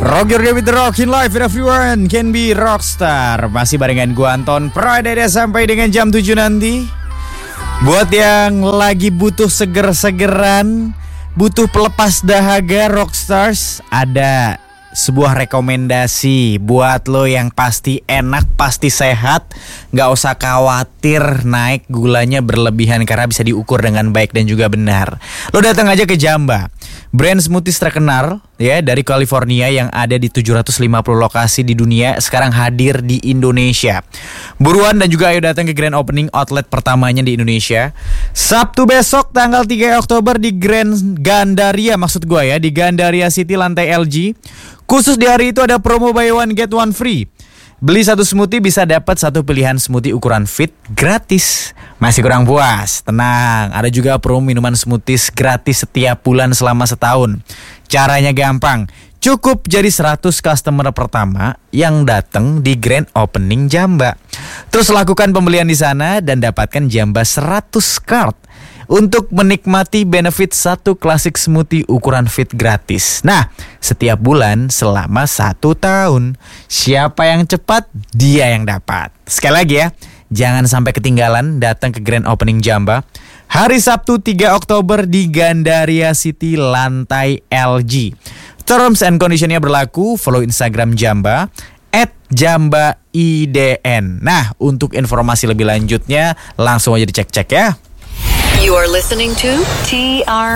Rock Your Day with the Rockin' Life and everyone can be rockstar. Masih barengan gua Anton Pradana sampai dengan jam 7 nanti. Buat yang lagi butuh seger-segeran, butuh pelepas dahaga rockstars, ada sebuah rekomendasi buat lo yang pasti enak, pasti sehat. Gak usah khawatir naik gulanya berlebihan karena bisa diukur dengan baik dan juga benar. Lo datang aja ke Jamba, brand smoothies terkenal ya dari California yang ada di 750 lokasi di dunia, sekarang hadir di Indonesia. Buruan dan juga ayo datang ke grand opening outlet pertamanya di Indonesia Sabtu besok tanggal 3 Oktober di Grand Gandaria, maksud gue ya, di Gandaria City lantai LG. Khusus di hari itu ada promo buy one get one free. Beli satu smoothie bisa dapat satu pilihan smoothie ukuran fit gratis. Masih kurang puas? Tenang, ada juga promo minuman smoothies gratis setiap bulan selama setahun. Caranya gampang, cukup jadi 100 customer pertama yang datang di grand opening Jamba. Terus lakukan pembelian di sana dan dapatkan Jamba 100 card untuk menikmati benefit satu klasik smoothie ukuran fit gratis. Nah, setiap bulan selama 1 tahun. Siapa yang cepat, dia yang dapat. Sekali lagi ya, jangan sampai ketinggalan datang ke grand opening Jamba hari Sabtu 3 Oktober di Gandaria City lantai LG. Terms and conditionnya berlaku. Follow Instagram Jamba @JambaIDN. Nah, untuk informasi lebih lanjutnya langsung aja dicek-cek ya. You are listening to TR